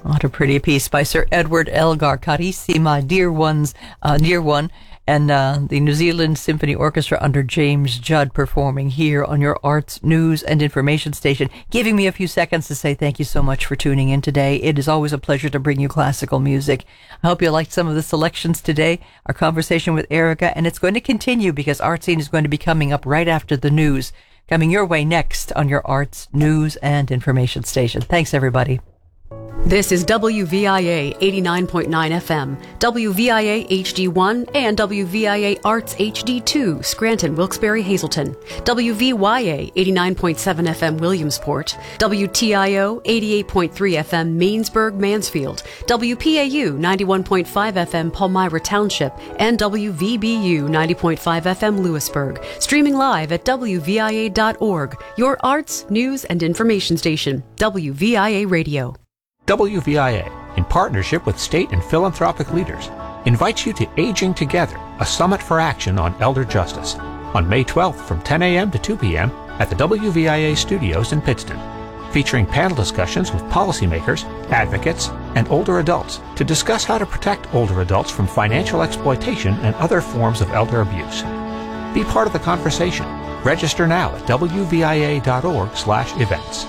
What a pretty piece by Sir Edward Elgar Carissima, Dear One, and the New Zealand Symphony Orchestra under James Judd performing here on your Arts, News and Information station, giving me a few seconds to say thank you so much for tuning in today. It is always a pleasure to bring you classical music. I hope you liked some of the selections today, our conversation with Erica, and it's going to continue because Art Scene is going to be coming up right after the news, coming your way next on your Arts, News and Information station. Thanks, everybody. This is WVIA 89.9 FM, WVIA HD1, and WVIA Arts HD2, Scranton, Wilkes-Barre, Hazleton, WVYA 89.7 FM, Williamsport, WTIO 88.3 FM, Mainsburg, Mansfield, WPAU 91.5 FM, Palmyra Township, and WVBU 90.5 FM, Lewisburg. Streaming live at WVIA.org, your arts, news, and information station, WVIA Radio. WVIA, in partnership with state and philanthropic leaders, invites you to Aging Together, a summit for action on elder justice, on May 12th from 10 a.m. to 2 p.m. at the WVIA studios in Pittston, featuring panel discussions with policymakers, advocates, and older adults to discuss how to protect older adults from financial exploitation and other forms of elder abuse. Be part of the conversation. Register now at wvia.org/events.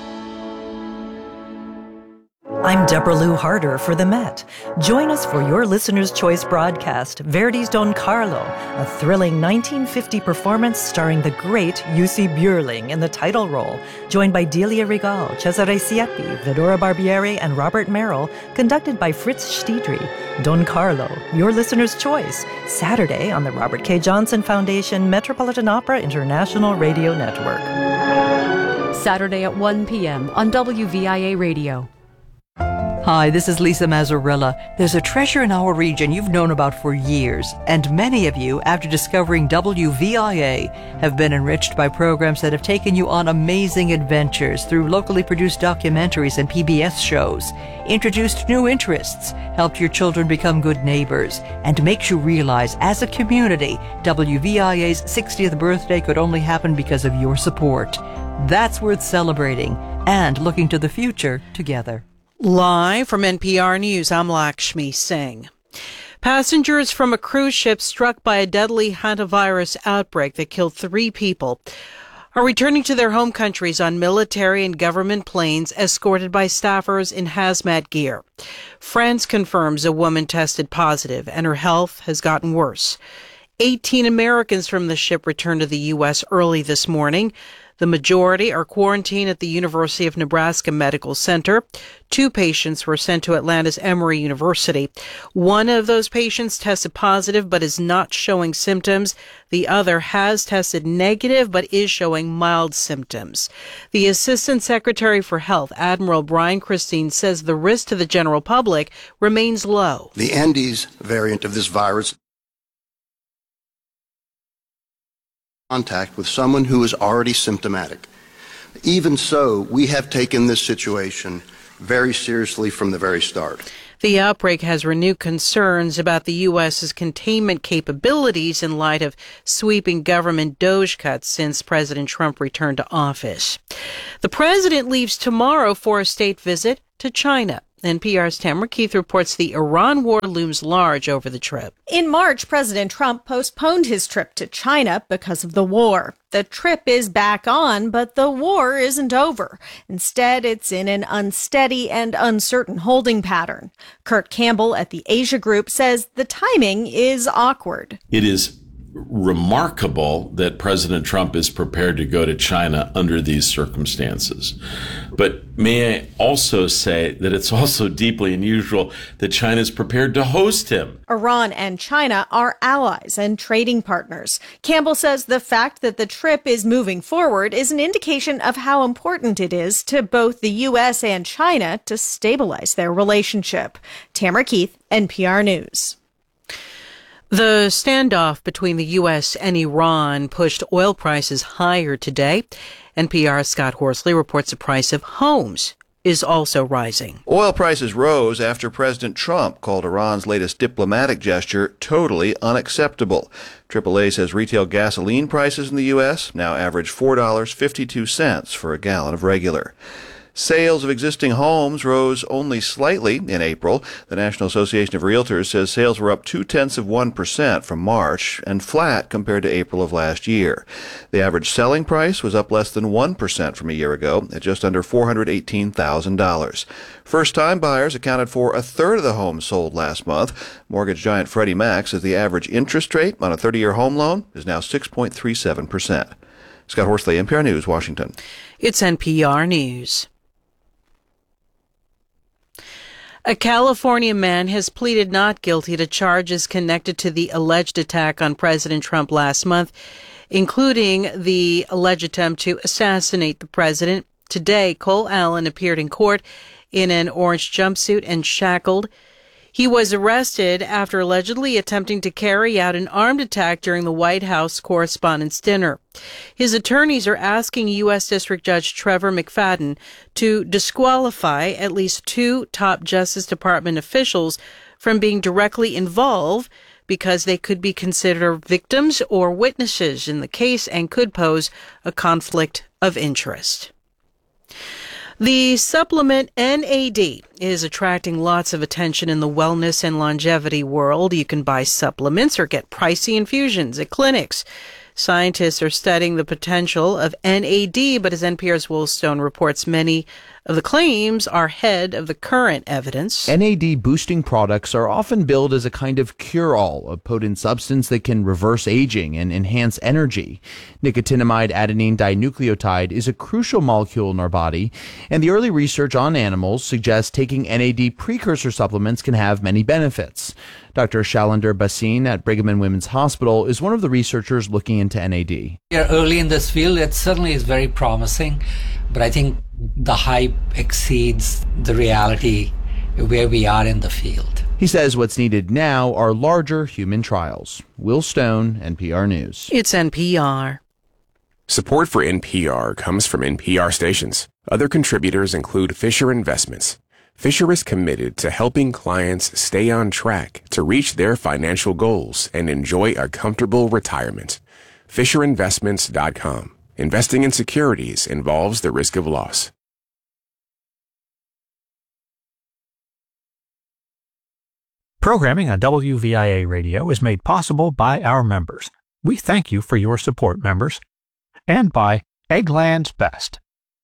I'm Deborah Lou Harder for The Met. Join us for your Listener's Choice broadcast, Verdi's Don Carlo, a thrilling 1950 performance starring the great Jussi Björling in the title role, joined by Delia Regal, Cesare Siepi, Vidora Barbieri, and Robert Merrill, conducted by Fritz Stiedry. Don Carlo, your Listener's Choice, Saturday on the Robert K. Johnson Foundation Metropolitan Opera International Radio Network. Saturday at 1 p.m. on WVIA Radio. Hi, this is Lisa Mazzarella. There's a treasure in our region you've known about for years, and many of you, after discovering WVIA, have been enriched by programs that have taken you on amazing adventures through locally produced documentaries and PBS shows, introduced new interests, helped your children become good neighbors, and makes you realize, as a community, WVIA's 60th birthday could only happen because of your support. That's worth celebrating and looking to the future together. Live from NPR News, I'm Lakshmi Singh. Passengers from a cruise ship struck by a deadly hantavirus outbreak that killed 3 people are returning to their home countries on military and government planes escorted by staffers in hazmat gear. France confirms a woman tested positive and her health has gotten worse. 18 Americans from the ship returned to the U.S. early this morning. The majority are quarantined at the University of Nebraska Medical Center. 2 patients were sent to Atlanta's Emory University. One of those patients tested positive but is not showing symptoms. The other has tested negative but is showing mild symptoms. The Assistant Secretary for Health, Admiral Brian Christine, says the risk to the general public remains low. The Andes variant of this virus contact with someone who is already symptomatic. Even so, we have taken this situation very seriously from the very start. The outbreak has renewed concerns about the U.S.'s containment capabilities in light of sweeping government DOGE cuts since President Trump returned to office. The president leaves tomorrow for a state visit to China. NPR's Tamara Keith reports the Iran war looms large over the trip. In March, President Trump postponed his trip to China because of the war. The trip is back on, but the war isn't over. Instead, it's in an unsteady and uncertain holding pattern. Kurt Campbell at the Asia Group says the timing is awkward. It is remarkable that President Trump is prepared to go to China under these circumstances. But may I also say that it's also deeply unusual that China is prepared to host him. Iran and China are allies and trading partners. Campbell says the fact that the trip is moving forward is an indication of how important it is to both the U.S. and China to stabilize their relationship. Tamara Keith, NPR News. The standoff between the U.S. and Iran pushed oil prices higher today. NPR's Scott Horsley reports the price of homes is also rising. Oil prices rose after President Trump called Iran's latest diplomatic gesture totally unacceptable. AAA says retail gasoline prices in the U.S. now average $4.52 for a gallon of regular. Sales of existing homes rose only slightly in April. The National Association of Realtors says sales were up 0.2% from March and flat compared to April of last year. The average selling price was up less than 1% from a year ago at just under $418,000. First-time buyers accounted for a third of the homes sold last month. Mortgage giant Freddie Mac says the average interest rate on a 30-year home loan is now 6.37%. Scott Horsley, NPR News, Washington. It's NPR News. A California man has pleaded not guilty to charges connected to the alleged attack on President Trump last month, including the alleged attempt to assassinate the president. Today, Cole Allen appeared in court in an orange jumpsuit and shackled. He was arrested after allegedly attempting to carry out an armed attack during the White House Correspondents' Dinner. His attorneys are asking U.S. District Judge Trevor McFadden to disqualify at least 2 top Justice Department officials from being directly involved because they could be considered victims or witnesses in the case and could pose a conflict of interest. The supplement NAD is attracting lots of attention in the wellness and longevity world. You can buy supplements or get pricey infusions at clinics. Scientists are studying the potential of NAD, but as NPR's Will Stone reports, many of the claims are ahead of the current evidence. NAD boosting products are often billed as a kind of cure-all, a potent substance that can reverse aging and enhance energy. Nicotinamide adenine dinucleotide is a crucial molecule in our body, and the early research on animals suggests taking NAD precursor supplements can have many benefits. Dr. Shailander Bhasin at Brigham and Women's Hospital is one of the researchers looking into NAD. We are early in this field. It certainly is very promising, but I think the hype exceeds the reality where we are in the field. He says what's needed now are larger human trials. Will Stone, NPR News. It's NPR. Support for NPR comes from NPR stations. Other contributors include Fisher Investments. Fisher is committed to helping clients stay on track to reach their financial goals and enjoy a comfortable retirement. FisherInvestments.com. Investing in securities involves the risk of loss. Programming on WVIA Radio is made possible by our members. We thank you for your support, members. And by Eggland's Best.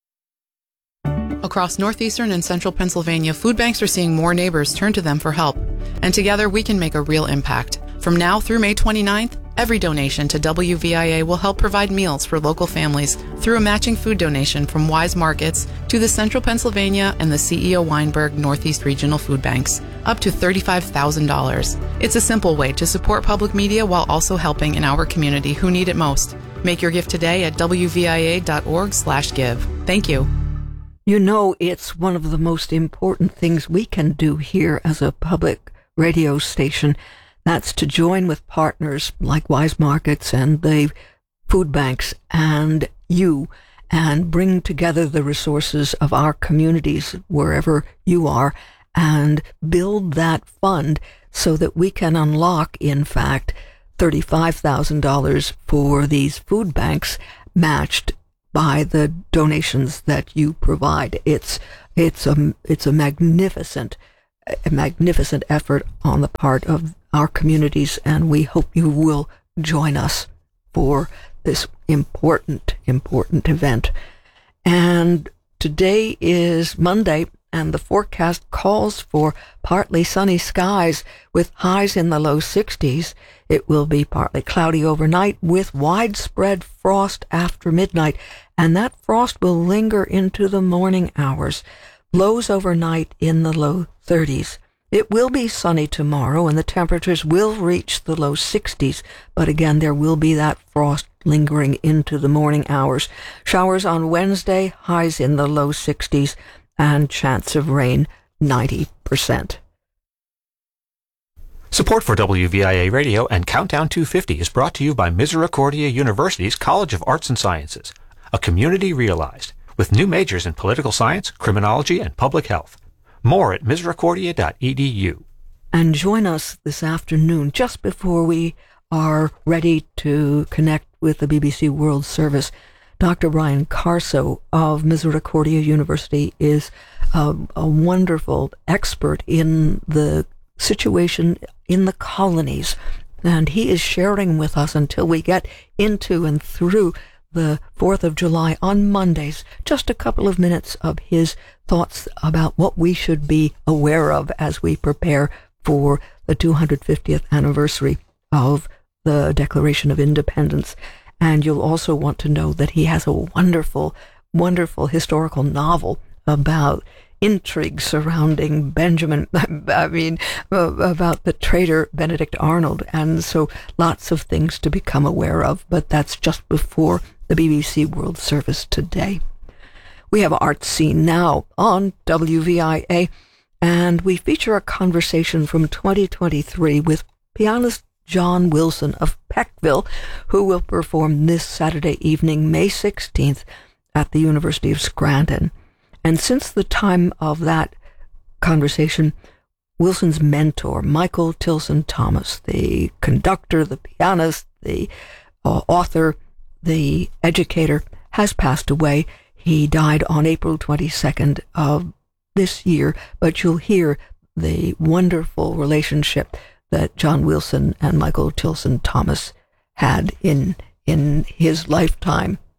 Across northeastern and central Pennsylvania, food banks are seeing more neighbors turn to them for help. And together we can make a real impact. From now through May 29th, every donation to WVIA will help provide meals for local families through a matching food donation from Wise Markets to the Central Pennsylvania and the CEO Weinberg Northeast Regional Food Banks, up to $35,000. It's a simple way to support public media while also helping in our community who need it most. Make your gift today at wvia.org/give. Thank you. You know, it's one of the most important things we can do here as a public radio station. That's to join with partners like Wise Markets and the food banks and you, and bring together the resources of our communities wherever you are and build that fund so that we can unlock, in fact, $35,000 for these food banks matched by the donations that you provide. It's a magnificent effort on the part of our communities, and we hope you will join us for this important event. And today is Monday, and the forecast calls for partly sunny skies with highs in the low 60s. It will be partly cloudy overnight with widespread frost after midnight, and that frost will linger into the morning hours. Lows overnight in the low 30s. It will be sunny tomorrow, and the temperatures will reach the low 60s, but again, there will be that frost lingering into the morning hours. Showers on Wednesday, highs in the low 60s, and chance of rain 90%. Support for WVIA Radio and Countdown 250 is brought to you by Misericordia University's College of Arts and Sciences, a community realized, with new majors in political science, criminology, and public health. More at misericordia.edu. And join us this afternoon, just before we are ready to connect with the BBC World Service, Dr. Brian Carso of Misericordia University is a wonderful expert in the situation in the colonies, and he is sharing with us until we get into and through the 4th of July on Mondays, just a couple of minutes of his thoughts about what we should be aware of as we prepare for the 250th anniversary of the Declaration of Independence. And you'll also want to know that he has a wonderful, wonderful historical novel about intrigue surrounding about the traitor Benedict Arnold. And so lots of things to become aware of, but that's just before the BBC World Service today. We have Art Scene now on WVIA, and we feature a conversation from 2023 with pianist John Wilson of Peckville, who will perform this Saturday evening, May 16th, at the University of Scranton. And since the time of that conversation, Wilson's mentor, Michael Tilson Thomas, the conductor, the pianist, the author, the educator, has passed away. He died on April 22nd of this year, but you'll hear the wonderful relationship that John Wilson and Michael Tilson Thomas had in his lifetime